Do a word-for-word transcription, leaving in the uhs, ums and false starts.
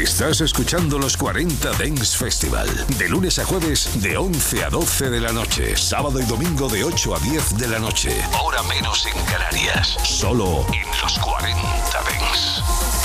Estás escuchando los cuarenta Dance Festival. De lunes a jueves, de once a doce de la noche. Sábado y domingo de ocho a diez de la noche. Hora menos en Canarias. Solo en los cuarenta Dance.